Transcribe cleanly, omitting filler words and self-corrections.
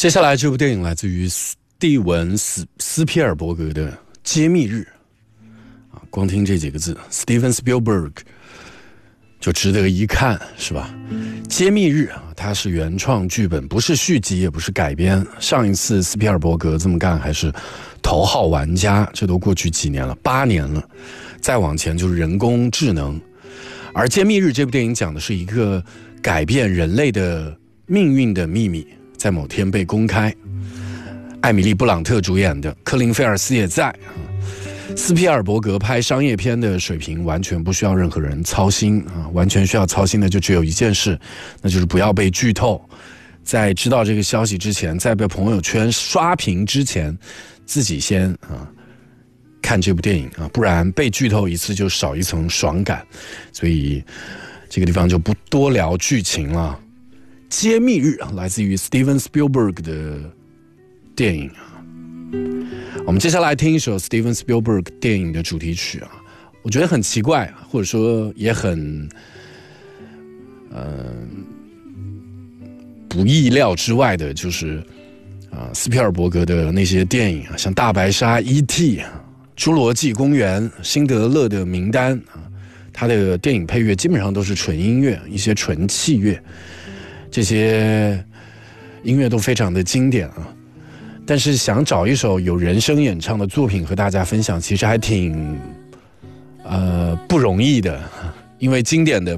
接下来这部电影来自于斯蒂文斯皮尔伯格的《揭秘日》啊，光听这几个字 ，Steven Spielberg 就值得一看，是吧？《揭秘日》啊，它是原创剧本，不是续集，也不是改编。上一次斯皮尔伯格这么干还是《头号玩家》，这都过去几年了，8年了。再往前就是人工智能。而《揭秘日》这部电影讲的是一个改变人类的命运的秘密，在某天被公开。艾米丽·布朗特主演的，科林·菲尔斯也在。斯皮尔伯格拍商业片的水平完全不需要任何人操心啊，完全需要操心的就只有一件事，那就是不要被剧透。在知道这个消息之前，在被朋友圈刷屏之前，自己先看这部电影啊，不然被剧透一次就少一层爽感。所以这个地方就不多聊剧情了。揭秘日来自于 Steven Spielberg 的电影啊。我们接下来听一首 Steven Spielberg 电影的主题曲啊，我觉得很奇怪，或者说也很不意料之外的，就是斯皮尔伯格的那些电影啊，像大白鲨、E.T. 侏罗纪公园、辛德勒的名单啊，他的电影配乐基本上都是纯音乐，一些纯器乐，这些音乐都非常的经典啊。但是想找一首有人声演唱的作品和大家分享，其实还挺不容易的，因为经典的